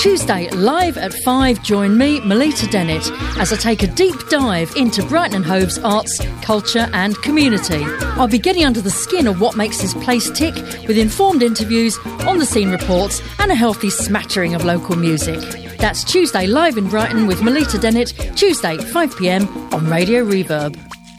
Tuesday, live at 5, join me, Melita Dennett, as I take a deep dive into Brighton and Hove's arts, culture and community. I'll be getting under the skin of what makes this place tick, with informed interviews, on-the-scene reports and a healthy smattering of local music. That's Tuesday, live in Brighton with Melita Dennett, Tuesday, 5pm on Radio Reverb.